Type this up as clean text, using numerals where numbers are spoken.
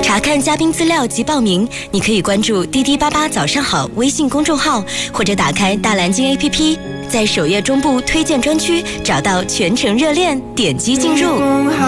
查看嘉宾资料及报名，你可以关注滴滴88早上好微信公众号，或者打开大蓝鲸 APP， 在首页中部推荐专区找到全程热恋，点击进入。